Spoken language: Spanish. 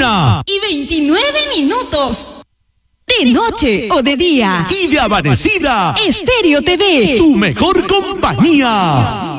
1:29. De noche o de día. Y de amanecida. Estéreo TV. Tu mejor compañía.